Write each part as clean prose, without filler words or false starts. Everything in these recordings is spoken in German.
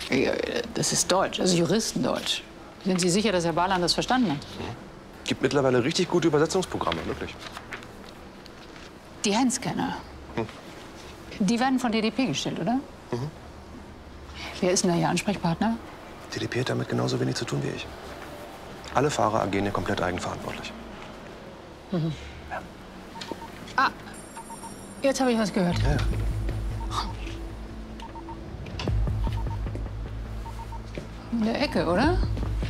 Ja, das ist Deutsch, also Juristendeutsch. Sind Sie sicher, dass Herr Barlan das verstanden hat? Gibt mittlerweile richtig gute Übersetzungsprogramme, wirklich. Die Handscanner. Die werden von DDP gestellt, oder? Wer ist denn da Ihr Ansprechpartner? DDP hat damit genauso wenig zu tun wie ich. Alle Fahrer agieren hier komplett eigenverantwortlich. Ja. Ah, jetzt habe ich was gehört. Ja. In der Ecke, oder?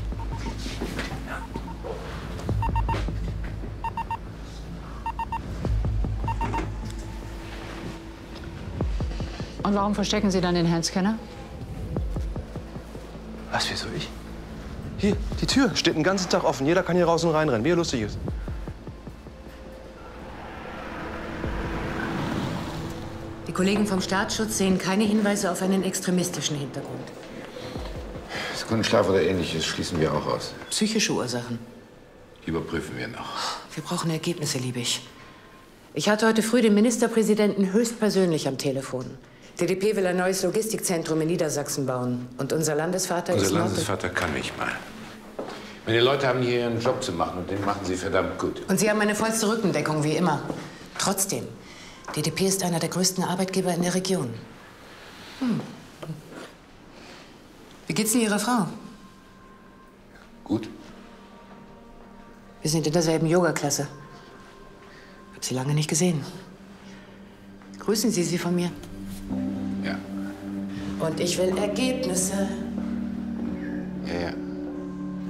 Und warum verstecken Sie dann den Handscanner? Was, wieso ich? Hier, die Tür steht den ganzen Tag offen. Jeder kann hier raus und reinrennen, wie er lustig ist. Die Kollegen vom Staatsschutz sehen keine Hinweise auf einen extremistischen Hintergrund. Sekundenschlaf oder Ähnliches schließen wir auch aus. Psychische Ursachen. Überprüfen wir noch. Wir brauchen Ergebnisse, Liebig. Ich hatte heute früh den Ministerpräsidenten höchstpersönlich am Telefon. DDP will ein neues Logistikzentrum in Niedersachsen bauen. Und unser Landesvater ist... Unser Landesvater kann nicht mal. Meine Leute haben hier ihren Job zu machen und den machen sie verdammt gut. Und Sie haben eine vollste Rückendeckung, wie immer. Trotzdem, DDP ist einer der größten Arbeitgeber in der Region. Wie geht's denn Ihrer Frau? Gut. Wir sind in derselben Yoga-Klasse. Hab sie lange nicht gesehen. Grüßen Sie sie von mir. Ja. Und ich will Ergebnisse. Ja, ja.